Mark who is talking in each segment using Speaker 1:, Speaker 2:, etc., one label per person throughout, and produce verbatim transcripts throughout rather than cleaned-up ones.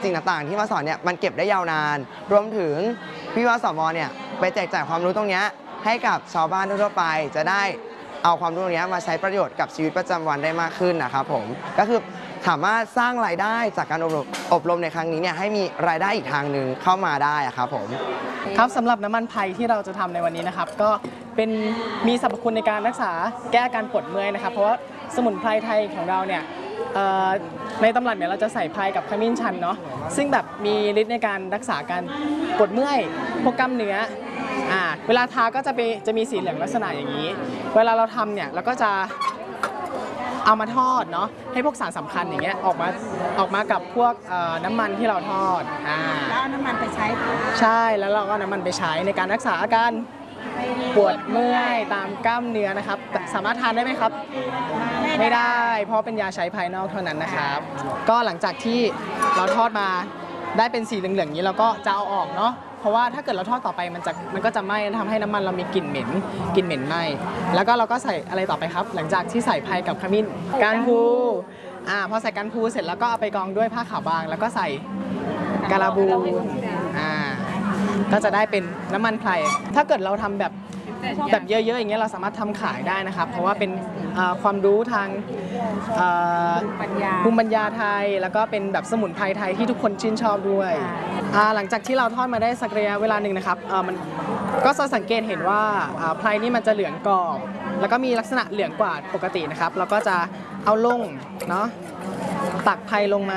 Speaker 1: สิ่งต่างๆที่มาสอนเนี่ยมันเก็บได้ยาวนานรวมถึงพี่วสมเนี่ยไปแจกจ่ายความรู้ตรงนี้ให้กับชาวบ้านทั่วไปจะได้เอาความรู้ตรงนี้มาใช้ประโยชน์กับชีวิตประจำวันได้มากขึ้นนะครับผมก็คือสามารถสร้างรายได้จากการอบรมอบรมในครั้งนี้เนี่ยให้มีรายได้อีกทางหนึ่งเข้ามาได้ครับผม
Speaker 2: ครับสำหรับน้ำมันไพรที่เราจะทำในวันนี้นะครับก็เป็นมีสรรพคุณในการรักษาแก้อาการปวดเมื่อยนะครับเพราะว่าสมุนไพรไทยของเราเนี่ยในตำรับเนี่ยเราจะใส่ไพรกับขมิ้นชันเนาะซึ่งแบบมีฤทธิ์ในการรักษาการปวดเมื่อยพวกกล้ามเนื้ออ่าเวลาทาก็จะไปจะมีสีเหลืองลักษณะอย่างนี้เวลาเราทำเนี่ยเราก็จะเอามาทอดเนาะให้พวกสารสำคัญอย่างเงี้ยออกมาออกมากับพวกน้ำมันที่เราทอดอ่า
Speaker 3: แล้วเอาน้ำมันไปใช้
Speaker 2: ใช่แล้วเราก็น้ำมันไปใช้ในการรักษาอาการปวดเมื่อยตามกล้ามเนื้อนะครับสามารถทานได้ไหมครับไม่ได้เพราะเป็นยาใช้ภายนอกเท่านั้นนะครับก็หลังจากที่เราทอดมาได้เป็นสีเหลืองๆอย่างนี้เราก็จะเอาออกเนาะเพราะว่าถ้าเกิดเราทอดต่อไปมันจะมันก็จะไหม้ทำให้น้ำมันเรามีกลิ่นเหม็นกลิ่นเหม็นไหม้แล้วก็เราก็ใส่อะไรต่อไปครับหลังจากที่ใส่ไพรกับขมิ้นการพูอ่าพอใส่การพูเสร็จแล้วก็เอาไปกองด้วยผ้าขาวบางแล้วก็ใส่กาลาบูอ่าก็จะได้เป็นน้ำมันไพรถ้าเกิดเราทำแบบแบบเยอะๆอย่างเงี้ยเราสามารถทำขายได้นะครับเพราะว่าเป็นความรู้ทางภูมิปัญญาไทยแล้วก็เป็นแบบสมุนไพรไทยที่ทุกคนชื่นชอบด้วยหลังจากที่เราทอดมาได้สักระยะเวลาหนึ่งนะครับมันก็จะสังเกตเห็นว่าไพรนี่มันจะเหลืองกรอบแล้วก็มีลักษณะเหลืองกว่าปกตินะครับเราก็จะเอาลงเนาะตักไพรลงมา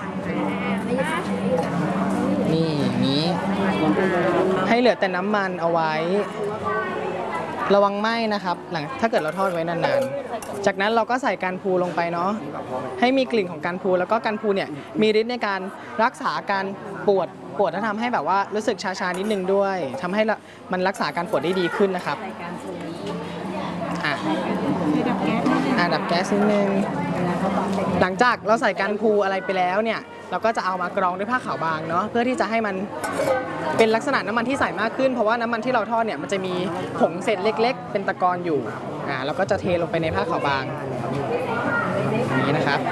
Speaker 2: นี่อย่างนี้ให้เหลือแต่น้ำมันเอาไว้ระวังไหม้นะครับหลังถ้าเกิดเราทอดไว้นานๆจากนั้นเราก็ใส่การพูลงไปเนาะให้มีกลิ่นของการพูแล้วก็การพูเนี่ยมีฤทธิ์ในการรักษาการปวดปวดและทำให้แบบว่ารู้สึกชาๆนิดนึงด้วยทำให้มันรักษาการปวดได้ดีขึ้นนะครับอ่ะอ่ะดับแก๊สนิดนึงหลังจากเราใส่การพูอะไรไปแล้วเนี่ยเราก็จะเอามากรองด้วยผ้าขาวบางเนาะเพื่อที่จะให้มันเป็นลักษณะน้ำมันที่ใสมากขึ้นเพราะว่าน้ำมันที่เราทอดเนี่ยมันจะมีผงเศษเล็กๆเป็นตะกอนอยู่อ่าเราก็จะเทลงไปในผ้าขาวบางอย่างนี้นะครับ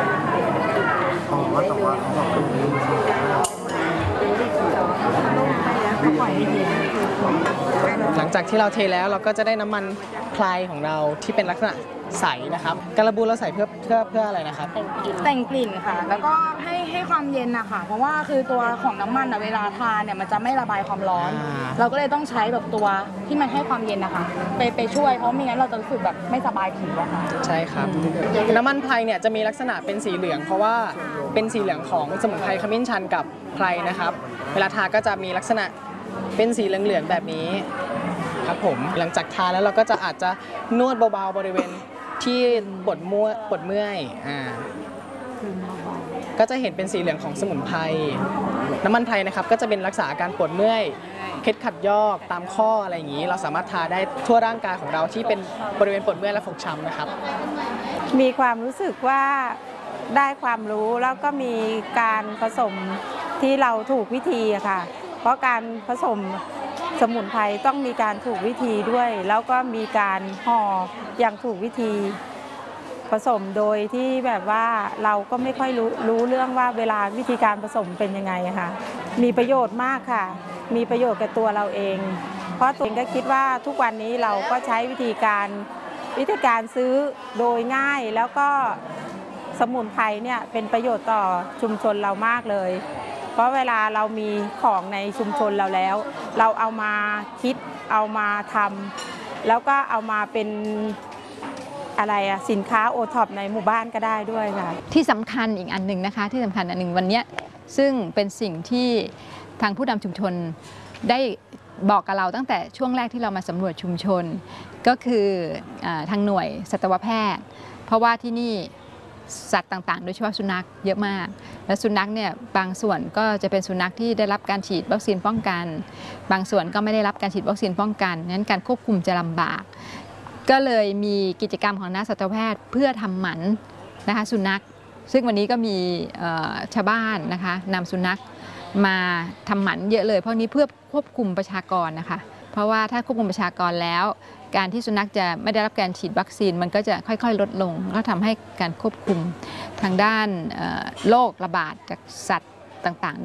Speaker 2: หลังจากที่เราเทแล้วเราก็จะได้น้ำมันไพรของเราที่เป็นลักษณะใสนะครับกระบูเราใส่เพื่อเพื่อเพื่ออะไรนะครับ
Speaker 3: แต่งกลิ่นค่ะแล้วก็ให้ให้ความเย็นนะคะเพราะว่าคือตัวของน้ำมันเวลาทานเนี่ยมันจะไม่ระบายความร้อนเราก็เลยต้องใช้แบบตัวที่มันให้ความเย็นนะคะไปไปช่วยเพราะไม่งั้นเราจะรู้สึกแบบไม่สบายผิวอะค่ะ
Speaker 2: ใช่ครับน้ำมันไพรเนี่ยจะมีลักษณะเป็นสีเหลืองเพราะว่าเป็นสีเหลืองของสมุนไพรขมิ้นชันกับไพรนะครับเวลาทาก็จะมีลักษณะเป็นสีเหลืองๆแบบนี้ครับผมหลังจากทาแล้วเราก็จะอาจจะนวดเบาๆบริเวณที่ปวดมั่วปวดเมื่อยอ่าก็จะเห็นเป็นสีเหลืองของสมุนไพรน้ำมันไพรนะครับก็จะเป็นรักษาอาการปวดเมื่อยเคล็ดขัดยอกตามข้ออะไรอย่างนี้เราสามารถทาได้ทั่วร่างกายของเราที่เป็นบริเวณปวดเมื่อยและฟกช้ำนะครับ
Speaker 4: มีความรู้สึกว่าได้ความรู้แล้วก็มีการผสมที่เราถูกวิธีอะค่ะเพราะการผสมสมุนไพรต้องมีการถูกวิธีด้วยแล้วก็มีการห่ออย่างถูกวิธีผสมโดยที่แบบว่าเราก็ไม่ค่อยรู้รู้เรื่องว่าเวลาวิธีการผสมเป็นยังไงค่ะมีประโยชน์มากค่ะมีประโยชน์กับตัวเราเองเพราะตัวเองก็คิดว่าทุกวันนี้เราก็ใช้วิธีการวิธีการซื้อโดยง่ายแล้วก็สมุนไพรเนี่ยเป็นประโยชน์ต่อชุมชนเรามากเลยเพราะเวลาเรามีของในชุมชนเราแล้วเราเอามาคิดเอามาทำแล้วก็เอามาเป็นอะไรอะสินค้าโอท็อปในหมู่บ้านก็ได้ด้วยค่ะ
Speaker 5: ที่สำคัญอีกอันหนึ่งนะคะที่สำคัญอันหนึ่งวันนี้ซึ่งเป็นสิ่งที่ทางผู้นำชุมชนได้บอกกับเราตั้งแต่ช่วงแรกที่เรามาสำรวจชุมชนก็คือทางหน่วยสัตวแพทย์เพราะว่าที่นี่สัตว์ต่างๆโดยเฉพาะสุนัขเยอะมากและสุนัขเนี่ยบางส่วนก็จะเป็นสุนัขที่ได้รับการฉีดวัคซีนป้องกันบางส่วนก็ไม่ได้รับการฉีดวัคซีนป้องกันนั้นการควบคุมจะลำบากก็เลยมีกิจกรรมของนักสัตวแพทย์เพื่อทำหมันนะคะสุนัขซึ่งวันนี้ก็มีชาวบ้านนะคะนำสุนัขมาทำหมันเยอะเลยเพราะนี้เพื่อควบคุมประชากรนะคะเพราะว่าถ้าควบคุมประชากรแล้วการที่สุนัขจะไม่ได้รับการฉีดวัคซีนมันก็จะค่อยๆลดลงก็ทำให้การควบคุมทางด้านโรคระบาดจากสัตว์ต่างๆ